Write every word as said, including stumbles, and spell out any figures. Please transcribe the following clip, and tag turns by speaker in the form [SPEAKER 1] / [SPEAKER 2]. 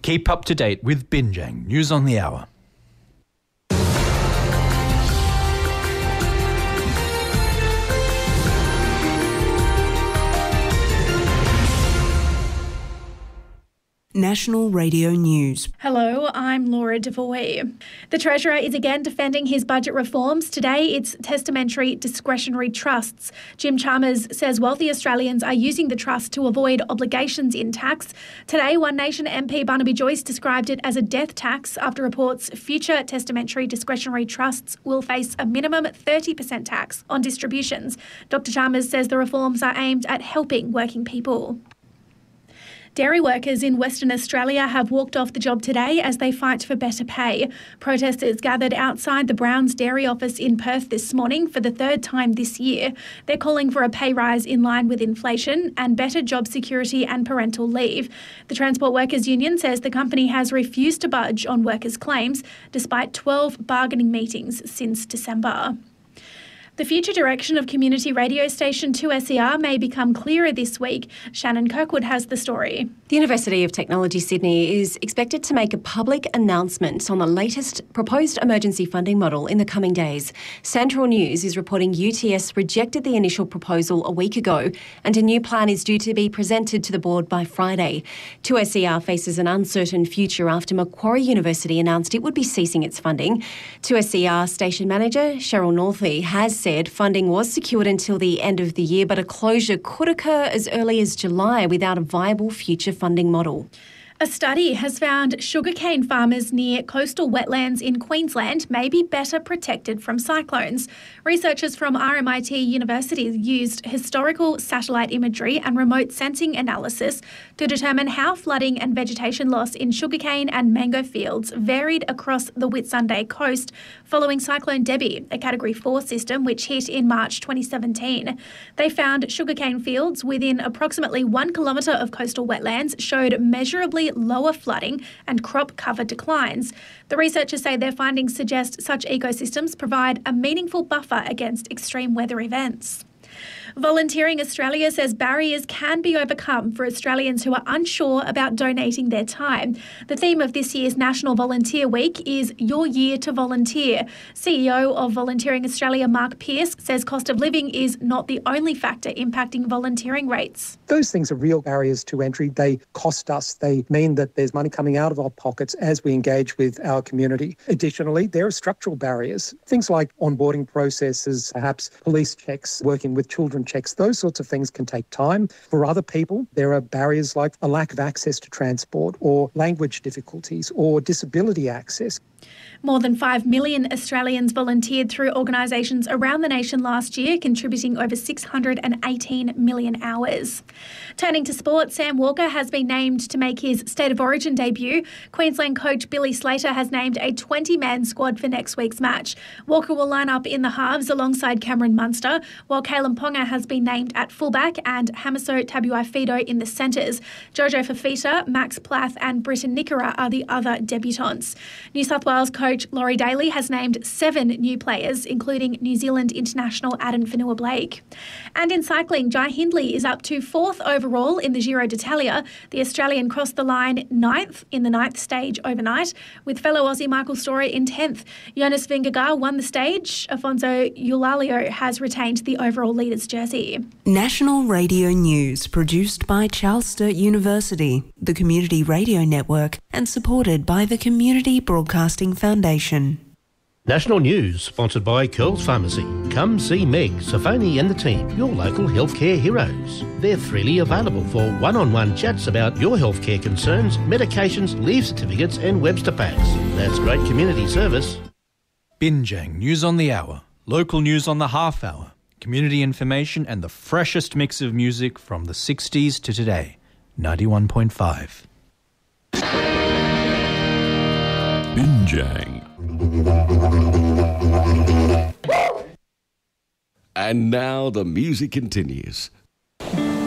[SPEAKER 1] Keep up to date with Binjang News on the Hour.
[SPEAKER 2] National Radio News.
[SPEAKER 3] Hello, I'm Laura Devoy. The Treasurer is again defending his budget reforms. Today it's testamentary discretionary trusts. Jim Chalmers says wealthy Australians are using the trust to avoid obligations in tax. Today, One Nation M P Barnaby Joyce described it as a death tax after reports future testamentary discretionary trusts will face a minimum thirty percent tax on distributions. Doctor Chalmers says the reforms are aimed at helping working people. Dairy workers in Western Australia have walked off the job today as they fight for better pay. Protesters gathered outside the Browns Dairy office in Perth this morning for the third time this year. They're calling for a pay rise in line with inflation and better job security and parental leave. The Transport Workers Union says the company has refused to budge on workers' claims despite twelve bargaining meetings since December. The future direction of community radio station two S E R may become clearer this week. Shannon Kirkwood has the story.
[SPEAKER 4] The University of Technology Sydney is expected to make a public announcement on the latest proposed emergency funding model in the coming days. Central News is reporting U T S rejected the initial proposal a week ago and a new plan is due to be presented to the board by Friday. two S E R faces an uncertain future after Macquarie University announced it would be ceasing its funding. two S E R station manager Cheryl Northey has said funding was secured until the end of the year, but a closure could occur as early as July without a viable future funding model.
[SPEAKER 3] A study has found sugarcane farmers near coastal wetlands in Queensland may be better protected from cyclones. Researchers from R M I T University used historical satellite imagery and remote sensing analysis to determine how flooding and vegetation loss in sugarcane and mango fields varied across the Whitsunday coast following Cyclone Debbie, a Category four system which hit in March twenty seventeen. They found sugarcane fields within approximately one kilometre of coastal wetlands showed measurably lower flooding and crop cover declines. The researchers say their findings suggest such ecosystems provide a meaningful buffer against extreme weather events. Volunteering Australia says barriers can be overcome for Australians who are unsure about donating their time. The theme of this year's National Volunteer Week is Your Year to Volunteer. C E O of Volunteering Australia, Mark Pearce, says cost of living is not the only factor impacting volunteering rates.
[SPEAKER 5] Those things are real barriers to entry. They cost us. They mean that there's money coming out of our pockets as we engage with our community. Additionally, there are structural barriers. Things like onboarding processes, perhaps police checks, working with children checks, those sorts of things can take time. For other people, there are barriers like a lack of access to transport or language difficulties or disability access.
[SPEAKER 3] More than five million Australians volunteered through organisations around the nation last year, contributing over six hundred eighteen million hours. Turning to sport, Sam Walker has been named to make his State of Origin debut. Queensland coach Billy Slater has named a twenty-man squad for next week's match. Walker will line up in the halves alongside Cameron Munster, while Kalen Ponga has been named at fullback and Hamiso Tabuai-Fidow in the centres. Jojo Fafita, Max Plath and Britton Nickera are the other debutants. New South Wales coach Laurie Daly has named seven new players, including New Zealand international Adam Fanua-Blake. And in cycling, Jai Hindley is up to fourth overall in the Giro d'Italia. The Australian crossed the line ninth in the ninth stage overnight, with fellow Aussie Michael Story in tenth. Jonas Vingegaard won the stage. Afonso Eulalio has retained the overall leader's jersey.
[SPEAKER 2] National Radio News, produced by Charles Sturt University, the Community Radio Network, and supported by the Community Broadcasting Foundation.
[SPEAKER 6] National News, sponsored by Curls Pharmacy. Come see Meg, Safoni and the team, your local healthcare heroes. They're freely available for one-on-one chats about your healthcare concerns, medications, leave certificates and Webster packs. That's great community service.
[SPEAKER 1] Binjang News on the Hour, local news on the half hour, community information and the freshest mix of music from the sixties to today. ninety-one point five.
[SPEAKER 7] Binjang. And now the music continues.